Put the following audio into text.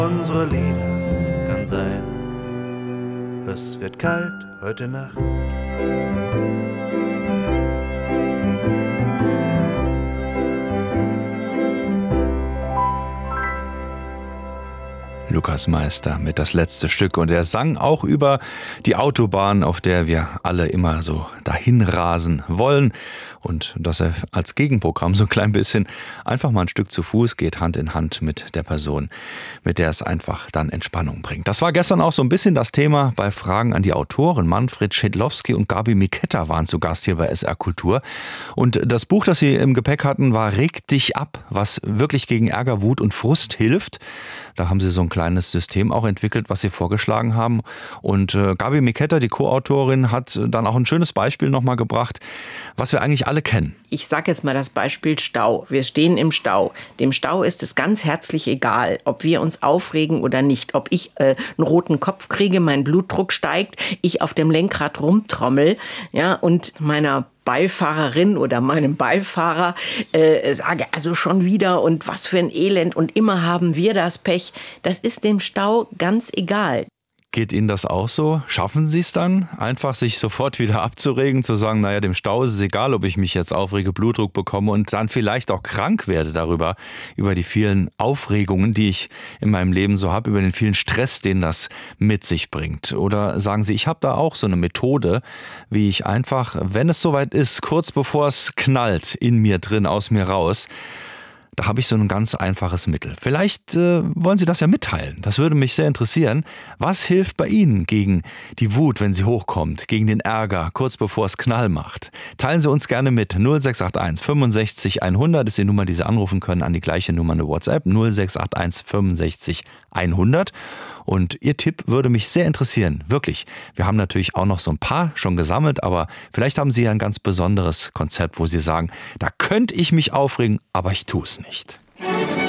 Unsere Lieder kann sein, es wird kalt heute Nacht. Lukas Meister mit das letzte Stück, und er sang auch über die Autobahn, auf der wir alle immer so dahin rasen wollen, und dass er als Gegenprogramm so ein klein bisschen einfach mal ein Stück zu Fuß geht, Hand in Hand mit der Person, mit der es einfach dann Entspannung bringt. Das war gestern auch so ein bisschen das Thema bei Fragen an die Autoren. Manfred Schedlowski und Gabi Miketta waren zu Gast hier bei SR Kultur, und das Buch, das sie im Gepäck hatten, war Reg dich ab, was wirklich gegen Ärger, Wut und Frust hilft. Da haben sie so ein kleines System auch entwickelt, was sie vorgeschlagen haben. Und Gabi Miketta, die Co-Autorin, hat dann auch ein schönes Beispiel nochmal gebracht, was wir eigentlich alle kennen. Ich sage jetzt mal das Beispiel Stau. Wir stehen im Stau. Dem Stau ist es ganz herzlich egal, ob wir uns aufregen oder nicht. Ob ich einen roten Kopf kriege, mein Blutdruck steigt, ich auf dem Lenkrad rumtrommel, ja, und meiner Beifahrerin oder meinem Beifahrer sage, also schon wieder und was für ein Elend und immer haben wir das Pech. Das ist dem Stau ganz egal. Geht Ihnen das auch so? Schaffen Sie es dann, einfach sich sofort wieder abzuregen, zu sagen, naja, dem Stau ist es egal, ob ich mich jetzt aufrege, Blutdruck bekomme und dann vielleicht auch krank werde darüber, über die vielen Aufregungen, die ich in meinem Leben so habe, über den vielen Stress, den das mit sich bringt? Oder sagen Sie, ich habe da auch so eine Methode, wie ich einfach, wenn es soweit ist, kurz bevor es knallt, in mir drin, aus mir raus, da habe ich so ein ganz einfaches Mittel. Vielleicht wollen Sie das ja mitteilen. Das würde mich sehr interessieren. Was hilft bei Ihnen gegen die Wut, wenn sie hochkommt, gegen den Ärger, kurz bevor es Knall macht? Teilen Sie uns gerne mit. 0681 65 100 ist die Nummer, die Sie anrufen können, an die gleiche Nummer eine WhatsApp. 0681 65 100. Und Ihr Tipp würde mich sehr interessieren. Wirklich. Wir haben natürlich auch noch so ein paar schon gesammelt, aber vielleicht haben Sie ja ein ganz besonderes Konzept, wo Sie sagen, da könnte ich mich aufregen, aber ich tue es nicht.